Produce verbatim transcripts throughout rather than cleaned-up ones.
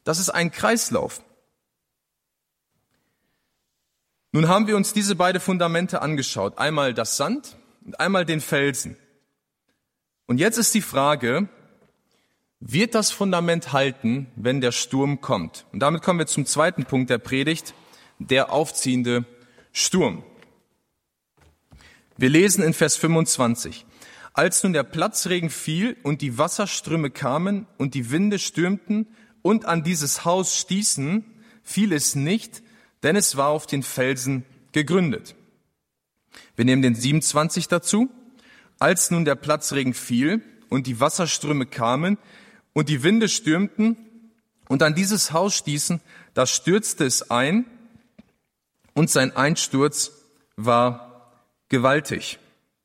Das ist ein Kreislauf. Nun haben wir uns diese beiden Fundamente angeschaut. Einmal das Sand und einmal den Felsen. Und jetzt ist die Frage, wird das Fundament halten, wenn der Sturm kommt? Und damit kommen wir zum zweiten Punkt der Predigt, der aufziehende Sturm. Wir lesen in Vers fünfundzwanzig. Als nun der Platzregen fiel und die Wasserströme kamen und die Winde stürmten und an dieses Haus stießen, fiel es nicht, denn es war auf den Felsen gegründet. Wir nehmen den siebenundzwanzig dazu. Als nun der Platzregen fiel und die Wasserströme kamen und die Winde stürmten und an dieses Haus stießen, da stürzte es ein und sein Einsturz war gewaltig.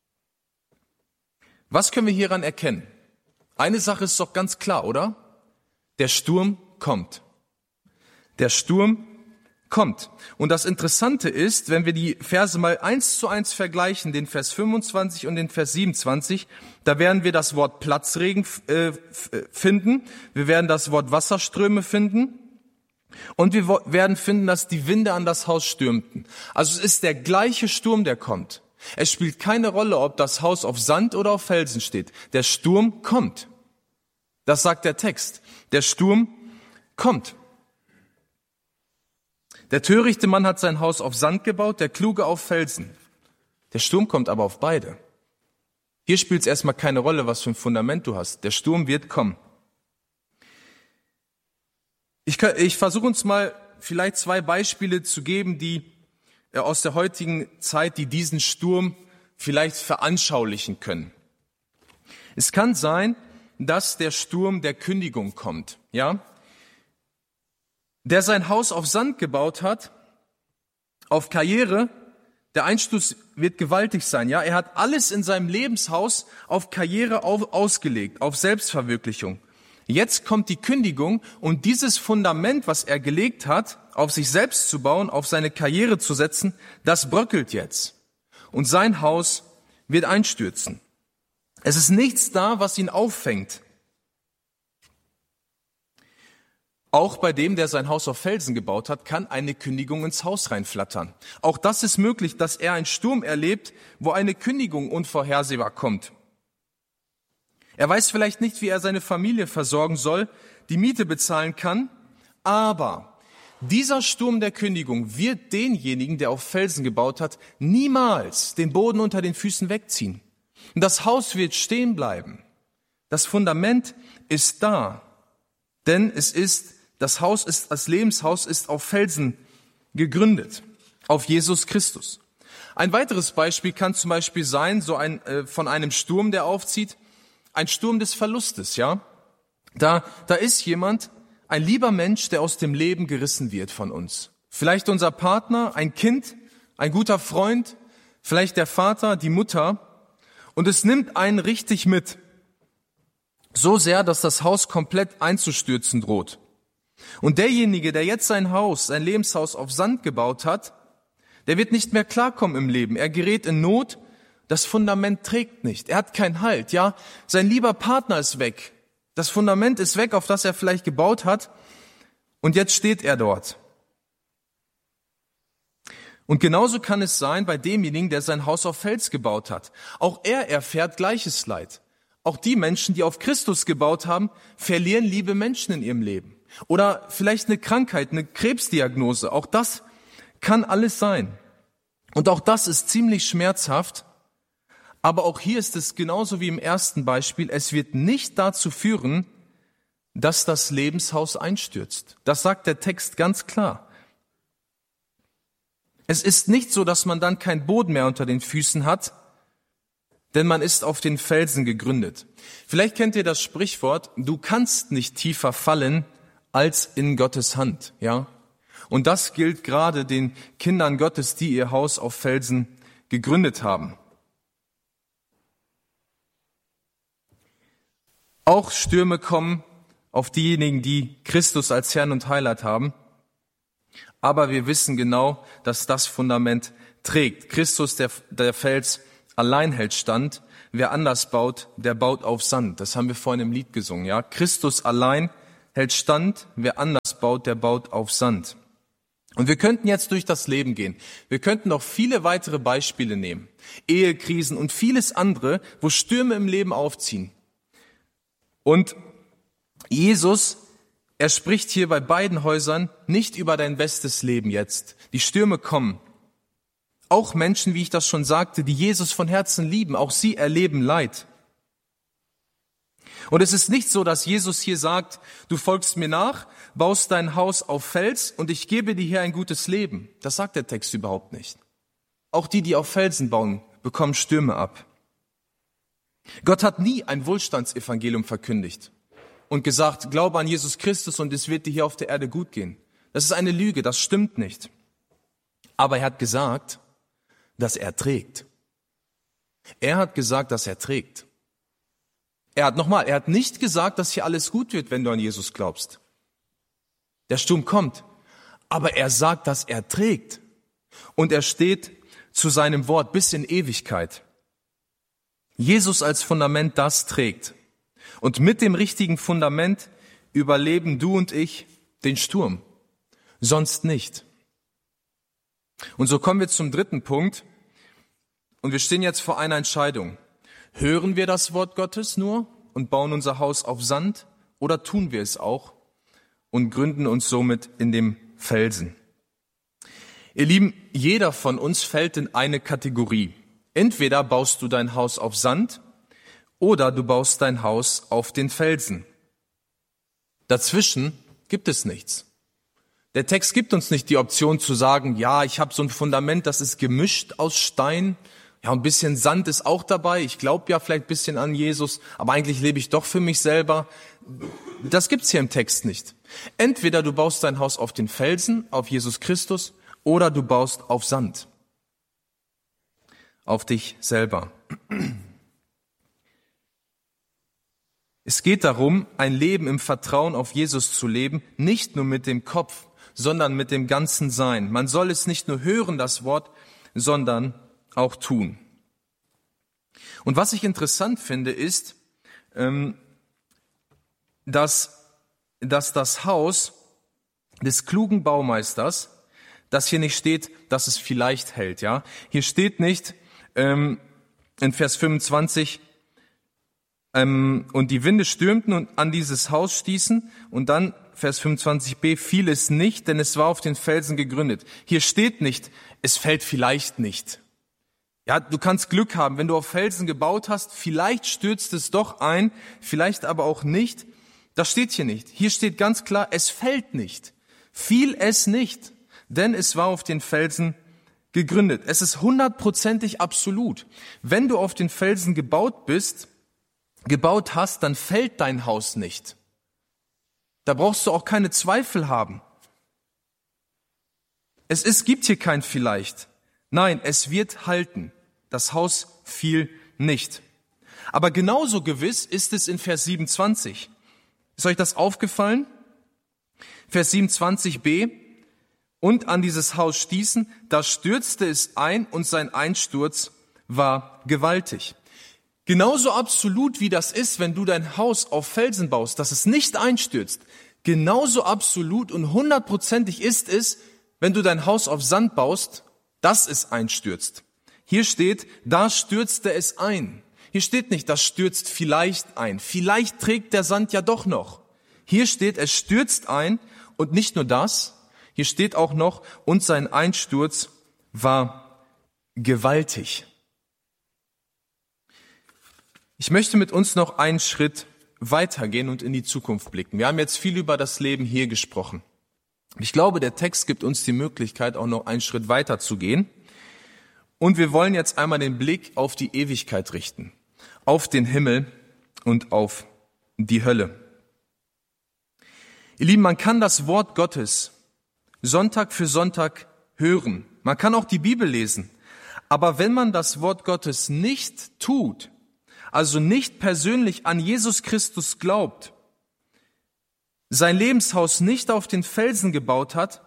Was können wir hieran erkennen? Eine Sache ist doch ganz klar, oder? Der Sturm kommt. Der Sturm kommt. Und das Interessante ist, wenn wir die Verse mal eins zu eins vergleichen, den Vers fünfundzwanzig und den Vers siebenundzwanzig, da werden wir das Wort Platzregen äh, finden, wir werden das Wort Wasserströme finden und wir werden finden, dass die Winde an das Haus stürmten. Also es ist der gleiche Sturm, der kommt. Es spielt keine Rolle, ob das Haus auf Sand oder auf Felsen steht. Der Sturm kommt. Das sagt der Text. Der Sturm kommt. Der törichte Mann hat sein Haus auf Sand gebaut, der Kluge auf Felsen. Der Sturm kommt aber auf beide. Hier spielt es erstmal keine Rolle, was für ein Fundament du hast. Der Sturm wird kommen. Ich, kann, ich versuche uns mal vielleicht zwei Beispiele zu geben, die äh, aus der heutigen Zeit, die diesen Sturm vielleicht veranschaulichen können. Es kann sein, dass der Sturm der Kündigung kommt, ja? Der sein Haus auf Sand gebaut hat, auf Karriere, der Einsturz wird gewaltig sein, ja. Er hat alles in seinem Lebenshaus auf Karriere auf, ausgelegt, auf Selbstverwirklichung. Jetzt kommt die Kündigung und dieses Fundament, was er gelegt hat, auf sich selbst zu bauen, auf seine Karriere zu setzen, das bröckelt jetzt. Und sein Haus wird einstürzen. Es ist nichts da, was ihn auffängt. Auch bei dem, der sein Haus auf Felsen gebaut hat, kann eine Kündigung ins Haus reinflattern. Auch das ist möglich, dass er einen Sturm erlebt, wo eine Kündigung unvorhersehbar kommt. Er weiß vielleicht nicht, wie er seine Familie versorgen soll, die Miete bezahlen kann, aber dieser Sturm der Kündigung wird denjenigen, der auf Felsen gebaut hat, niemals den Boden unter den Füßen wegziehen. Und das Haus wird stehen bleiben. Das Fundament ist da, denn es ist Das Haus ist, das Lebenshaus ist auf Felsen gegründet, auf Jesus Christus. Ein weiteres Beispiel kann zum Beispiel sein, so ein, äh, von einem Sturm, der aufzieht, ein Sturm des Verlustes, ja. Da, da ist jemand, ein lieber Mensch, der aus dem Leben gerissen wird von uns. Vielleicht unser Partner, ein Kind, ein guter Freund, vielleicht der Vater, die Mutter. Und es nimmt einen richtig mit. So sehr, dass das Haus komplett einzustürzen droht. Und derjenige, der jetzt sein Haus, sein Lebenshaus auf Sand gebaut hat, der wird nicht mehr klarkommen im Leben. Er gerät in Not, das Fundament trägt nicht, er hat keinen Halt, ja. Sein lieber Partner ist weg, das Fundament ist weg, auf das er vielleicht gebaut hat, und jetzt steht er dort. Und genauso kann es sein bei demjenigen, der sein Haus auf Fels gebaut hat. Auch er erfährt gleiches Leid. Auch die Menschen, die auf Christus gebaut haben, verlieren liebe Menschen in ihrem Leben. Oder vielleicht eine Krankheit, eine Krebsdiagnose. Auch das kann alles sein. Und auch das ist ziemlich schmerzhaft. Aber auch hier ist es genauso wie im ersten Beispiel. Es wird nicht dazu führen, dass das Lebenshaus einstürzt. Das sagt der Text ganz klar. Es ist nicht so, dass man dann keinen Boden mehr unter den Füßen hat, denn man ist auf den Felsen gegründet. Vielleicht kennt ihr das Sprichwort, du kannst nicht tiefer fallen als in Gottes Hand, ja? Und das gilt gerade den Kindern Gottes, die ihr Haus auf Felsen gegründet haben. Auch Stürme kommen auf diejenigen, die Christus als Herrn und Heiland haben. Aber wir wissen genau, dass das Fundament trägt. Christus, der, der Fels, allein hält stand. Wer anders baut, der baut auf Sand. Das haben wir vorhin im Lied gesungen, ja? Christus allein hält stand, wer anders baut, der baut auf Sand. Und wir könnten jetzt durch das Leben gehen. Wir könnten noch viele weitere Beispiele nehmen. Ehekrisen und vieles andere, wo Stürme im Leben aufziehen. Und Jesus, er spricht hier bei beiden Häusern nicht über dein bestes Leben jetzt. Die Stürme kommen. Auch Menschen, wie ich das schon sagte, die Jesus von Herzen lieben, auch sie erleben Leid. Und es ist nicht so, dass Jesus hier sagt, du folgst mir nach, baust dein Haus auf Fels und ich gebe dir hier ein gutes Leben. Das sagt der Text überhaupt nicht. Auch die, die auf Felsen bauen, bekommen Stürme ab. Gott hat nie ein Wohlstandsevangelium verkündigt und gesagt, glaube an Jesus Christus und es wird dir hier auf der Erde gut gehen. Das ist eine Lüge, das stimmt nicht. Aber er hat gesagt, dass er trägt. Er hat gesagt, dass er trägt. Er hat nochmal, er hat nicht gesagt, dass hier alles gut wird, wenn du an Jesus glaubst. Der Sturm kommt, aber er sagt, dass er trägt. Und er steht zu seinem Wort bis in Ewigkeit. Jesus als Fundament, das trägt. Und mit dem richtigen Fundament überleben du und ich den Sturm. Sonst nicht. Und so kommen wir zum dritten Punkt. Und wir stehen jetzt vor einer Entscheidung. Hören wir das Wort Gottes nur und bauen unser Haus auf Sand oder tun wir es auch und gründen uns somit in dem Felsen? Ihr Lieben, jeder von uns fällt in eine Kategorie. Entweder baust du dein Haus auf Sand oder du baust dein Haus auf den Felsen. Dazwischen gibt es nichts. Der Text gibt uns nicht die Option zu sagen, ja, ich habe so ein Fundament, das ist gemischt aus Stein. Ja, ein bisschen Sand ist auch dabei. Ich glaube ja vielleicht ein bisschen an Jesus, aber eigentlich lebe ich doch für mich selber. Das gibt's hier im Text nicht. Entweder du baust dein Haus auf den Felsen, auf Jesus Christus, oder du baust auf Sand. Auf dich selber. Es geht darum, ein Leben im Vertrauen auf Jesus zu leben, nicht nur mit dem Kopf, sondern mit dem ganzen Sein. Man soll es nicht nur hören, das Wort, sondern auch tun. Und was ich interessant finde, ist, dass, dass das Haus des klugen Baumeisters, dass hier nicht steht, dass es vielleicht hält. Ja, hier steht nicht ähm, in Vers fünfundzwanzig, ähm, und die Winde stürmten und an dieses Haus stießen, und dann Vers fünfundzwanzig b, fiel es nicht, denn es war auf den Felsen gegründet. Hier steht nicht, es fällt vielleicht nicht. Ja, du kannst Glück haben, wenn du auf Felsen gebaut hast, vielleicht stürzt es doch ein, vielleicht aber auch nicht. Das steht hier nicht. Hier steht ganz klar, es fällt nicht. Fiel es nicht, denn es war auf den Felsen gegründet. Es ist hundertprozentig absolut. Wenn du auf den Felsen gebaut bist, gebaut hast, dann fällt dein Haus nicht. Da brauchst du auch keine Zweifel haben. Es ist, gibt hier kein vielleicht. Nein, es wird halten. Das Haus fiel nicht. Aber genauso gewiss ist es in Vers siebenundzwanzig. Ist euch das aufgefallen? Vers siebenundzwanzig b. Und an dieses Haus stießen, da stürzte es ein und sein Einsturz war gewaltig. Genauso absolut wie das ist, wenn du dein Haus auf Felsen baust, dass es nicht einstürzt. Genauso absolut und hundertprozentig ist es, wenn du dein Haus auf Sand baust, dass es einstürzt. Hier steht, da stürzte es ein. Hier steht nicht, das stürzt vielleicht ein. Vielleicht trägt der Sand ja doch noch. Hier steht, es stürzt ein und nicht nur das, hier steht auch noch, und sein Einsturz war gewaltig. Ich möchte mit uns noch einen Schritt weitergehen und in die Zukunft blicken. Wir haben jetzt viel über das Leben hier gesprochen. Ich glaube, der Text gibt uns die Möglichkeit, auch noch einen Schritt weiter zu gehen. Und wir wollen jetzt einmal den Blick auf die Ewigkeit richten, auf den Himmel und auf die Hölle. Ihr Lieben, man kann das Wort Gottes Sonntag für Sonntag hören. Man kann auch die Bibel lesen. Aber wenn man das Wort Gottes nicht tut, also nicht persönlich an Jesus Christus glaubt, sein Lebenshaus nicht auf den Felsen gebaut hat,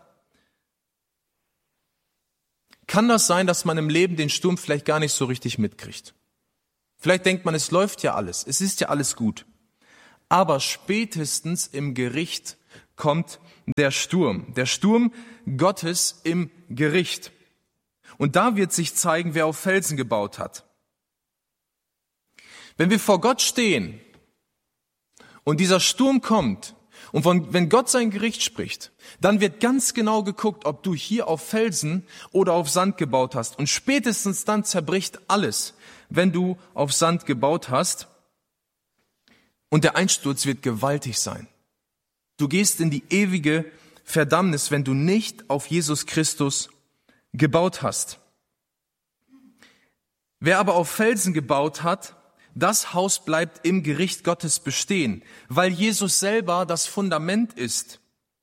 kann das sein, dass man im Leben den Sturm vielleicht gar nicht so richtig mitkriegt. Vielleicht denkt man, es läuft ja alles, es ist ja alles gut. Aber spätestens im Gericht kommt der Sturm, der Sturm Gottes im Gericht. Und da wird sich zeigen, wer auf Felsen gebaut hat. Wenn wir vor Gott stehen und dieser Sturm kommt und von, wenn Gott sein Gericht spricht, dann wird ganz genau geguckt, ob du hier auf Felsen oder auf Sand gebaut hast. Und spätestens dann zerbricht alles, wenn du auf Sand gebaut hast. Und der Einsturz wird gewaltig sein. Du gehst in die ewige Verdammnis, wenn du nicht auf Jesus Christus gebaut hast. Wer aber auf Felsen gebaut hat, das Haus bleibt im Gericht Gottes bestehen, weil Jesus selber das Fundament ist.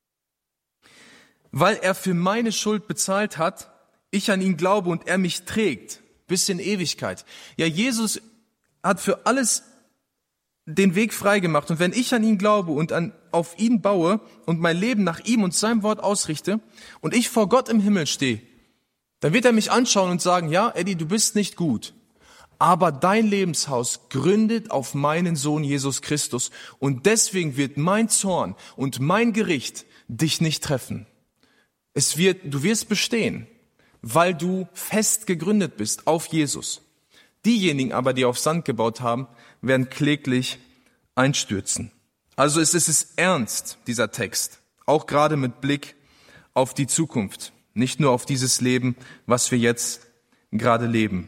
Weil er für meine Schuld bezahlt hat, ich an ihn glaube und er mich trägt bis in Ewigkeit. Ja, Jesus hat für alles den Weg freigemacht. Und wenn ich an ihn glaube und an, auf ihn baue und mein Leben nach ihm und seinem Wort ausrichte und ich vor Gott im Himmel stehe, dann wird er mich anschauen und sagen, ja, Eddie, du bist nicht gut. Aber dein Lebenshaus gründet auf meinen Sohn Jesus Christus. Und deswegen wird mein Zorn und mein Gericht dich nicht treffen. Es wird, du wirst bestehen, weil du fest gegründet bist auf Jesus. Diejenigen aber, die auf Sand gebaut haben, werden kläglich einstürzen. Also es ist es ernst, dieser Text. Auch gerade mit Blick auf die Zukunft. Nicht nur auf dieses Leben, was wir jetzt gerade leben.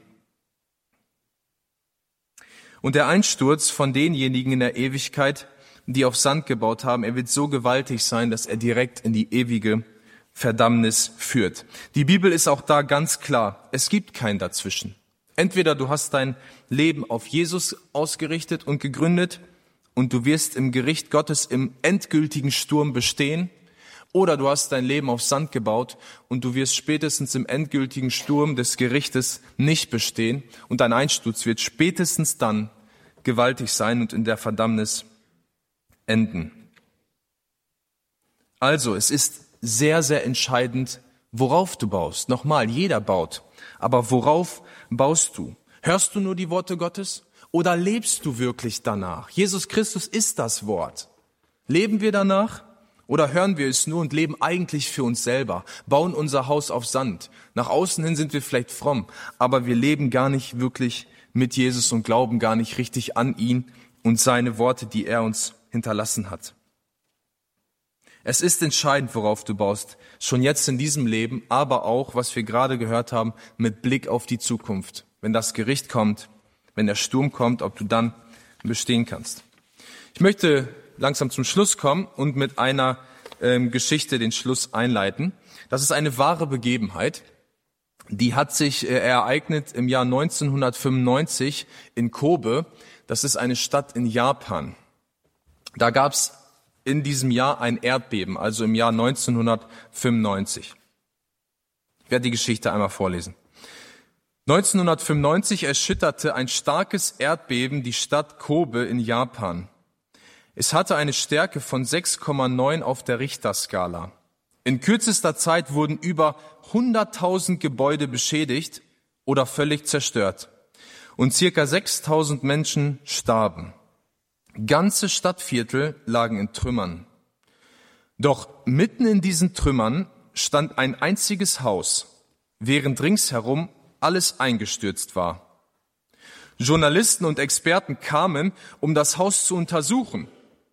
Und der Einsturz von denjenigen in der Ewigkeit, die auf Sand gebaut haben, er wird so gewaltig sein, dass er direkt in die ewige Verdammnis führt. Die Bibel ist auch da ganz klar. Es gibt kein Dazwischen. Entweder du hast dein Leben auf Jesus ausgerichtet und gegründet und du wirst im Gericht Gottes im endgültigen Sturm bestehen, oder du hast dein Leben auf Sand gebaut und du wirst spätestens im endgültigen Sturm des Gerichtes nicht bestehen und dein Einsturz wird spätestens dann gewaltig sein und in der Verdammnis enden. Also, es ist sehr, sehr entscheidend, worauf du baust. Nochmal, jeder baut. Aber worauf baust du? Hörst du nur die Worte Gottes oder lebst du wirklich danach? Jesus Christus ist das Wort. Leben wir danach? Oder hören wir es nur und leben eigentlich für uns selber, bauen unser Haus auf Sand. Nach außen hin sind wir vielleicht fromm, aber wir leben gar nicht wirklich mit Jesus und glauben gar nicht richtig an ihn und seine Worte, die er uns hinterlassen hat. Es ist entscheidend, worauf du baust, schon jetzt in diesem Leben, aber auch, was wir gerade gehört haben, mit Blick auf die Zukunft. Wenn das Gericht kommt, wenn der Sturm kommt, ob du dann bestehen kannst. Ich möchte langsam zum Schluss kommen und mit einer ähm, Geschichte den Schluss einleiten. Das ist eine wahre Begebenheit. Die hat sich äh, ereignet im Jahr neunzehnhundertfünfundneunzig in Kobe. Das ist eine Stadt in Japan. Da gab es in diesem Jahr ein Erdbeben, also im Jahr neunzehnhundertfünfundneunzig. Ich werde die Geschichte einmal vorlesen. neunzehnhundertfünfundneunzig erschütterte ein starkes Erdbeben die Stadt Kobe in Japan. Es hatte eine Stärke von sechs Komma neun auf der Richterskala. In kürzester Zeit wurden über hunderttausend Gebäude beschädigt oder völlig zerstört und circa sechstausend Menschen starben. Ganze Stadtviertel lagen in Trümmern. Doch mitten in diesen Trümmern stand ein einziges Haus, während ringsherum alles eingestürzt war. Journalisten und Experten kamen, um das Haus zu untersuchen.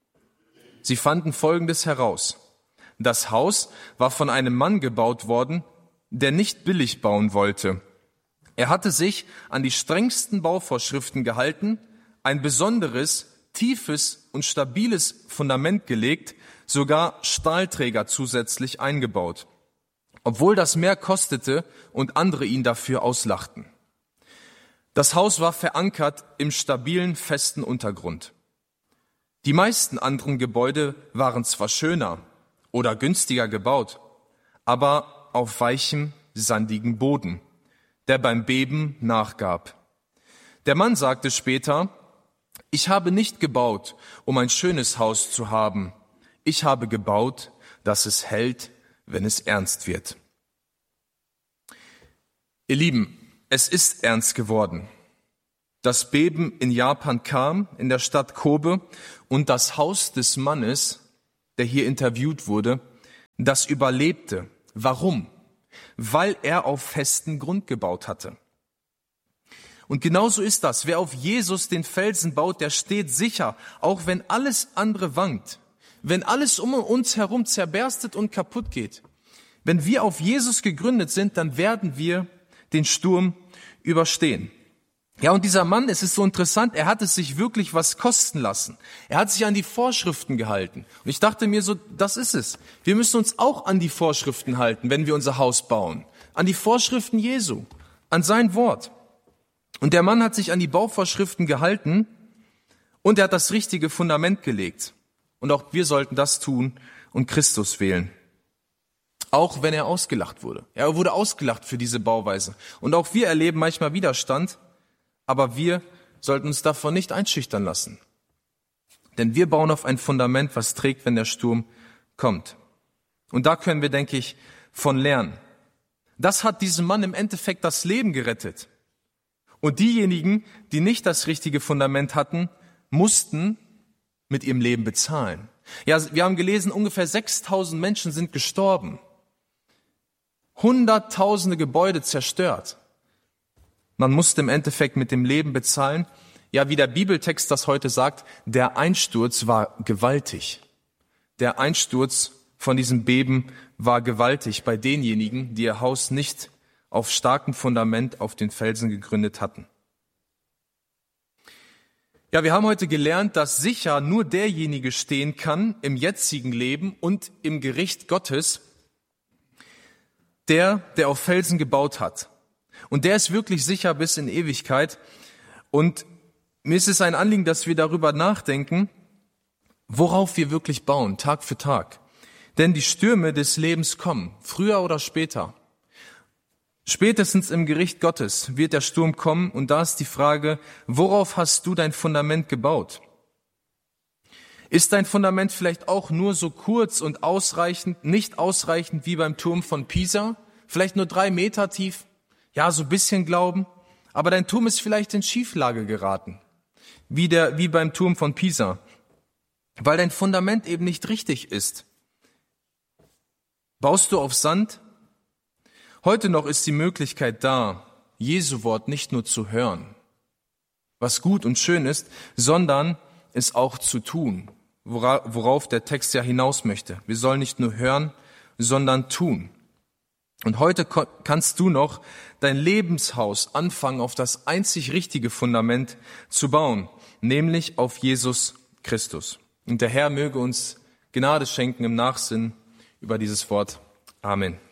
Sie fanden Folgendes heraus. Das Haus war von einem Mann gebaut worden, der nicht billig bauen wollte. Er hatte sich an die strengsten Bauvorschriften gehalten, ein besonderes, tiefes und stabiles Fundament gelegt, sogar Stahlträger zusätzlich eingebaut, obwohl das mehr kostete und andere ihn dafür auslachten. Das Haus war verankert im stabilen, festen Untergrund. Die meisten anderen Gebäude waren zwar schöner oder günstiger gebaut, aber auf weichem, sandigem Boden, der beim Beben nachgab. Der Mann sagte später: Ich habe nicht gebaut, um ein schönes Haus zu haben. Ich habe gebaut, dass es hält, wenn es ernst wird. Ihr Lieben, es ist ernst geworden. Das Beben in Japan kam, in der Stadt Kobe, und das Haus des Mannes, der hier interviewt wurde, das überlebte. Warum? Weil er auf festen Grund gebaut hatte. Und genauso ist das. Wer auf Jesus den Felsen baut, der steht sicher, auch wenn alles andere wankt, wenn alles um uns herum zerberstet und kaputt geht. Wenn wir auf Jesus gegründet sind, dann werden wir den Sturm überstehen. Ja, und dieser Mann, es ist so interessant, er hat es sich wirklich was kosten lassen. Er hat sich an die Vorschriften gehalten. Und ich dachte mir so, das ist es. Wir müssen uns auch an die Vorschriften halten, wenn wir unser Haus bauen. An die Vorschriften Jesu, an sein Wort. Und der Mann hat sich an die Bauvorschriften gehalten und er hat das richtige Fundament gelegt. Und auch wir sollten das tun und Christus wählen. Auch wenn er ausgelacht wurde. Er wurde ausgelacht für diese Bauweise. Und auch wir erleben manchmal Widerstand, aber wir sollten uns davon nicht einschüchtern lassen. Denn wir bauen auf ein Fundament, was trägt, wenn der Sturm kommt. Und da können wir, denke ich, von lernen. Das hat diesem Mann im Endeffekt das Leben gerettet. Und diejenigen, die nicht das richtige Fundament hatten, mussten mit ihrem Leben bezahlen. Ja, wir haben gelesen, ungefähr sechstausend Menschen sind gestorben. Hunderttausende Gebäude zerstört. Man musste im Endeffekt mit dem Leben bezahlen. Ja, wie der Bibeltext das heute sagt, der Einsturz war gewaltig. Der Einsturz von diesem Beben war gewaltig bei denjenigen, die ihr Haus nicht auf starkem Fundament auf den Felsen gegründet hatten. Ja, wir haben heute gelernt, dass sicher nur derjenige stehen kann im jetzigen Leben und im Gericht Gottes, der, der auf Felsen gebaut hat. Und der ist wirklich sicher bis in Ewigkeit. Und mir ist es ein Anliegen, dass wir darüber nachdenken, worauf wir wirklich bauen, Tag für Tag. Denn die Stürme des Lebens kommen, früher oder später. Spätestens im Gericht Gottes wird der Sturm kommen und da ist die Frage, worauf hast du dein Fundament gebaut? Ist dein Fundament vielleicht auch nur so kurz und ausreichend, nicht ausreichend wie beim Turm von Pisa? Vielleicht nur drei Meter tief? Ja, so ein bisschen Glauben, aber dein Turm ist vielleicht in Schieflage geraten, wie der, wie beim Turm von Pisa, weil dein Fundament eben nicht richtig ist. Baust du auf Sand? Heute noch ist die Möglichkeit da, Jesu Wort nicht nur zu hören, was gut und schön ist, sondern es auch zu tun, worauf der Text ja hinaus möchte. Wir sollen nicht nur hören, sondern tun. Und heute kannst du noch dein Lebenshaus anfangen, auf das einzig richtige Fundament zu bauen, nämlich auf Jesus Christus. Und der Herr möge uns Gnade schenken im Nachsinn über dieses Wort. Amen.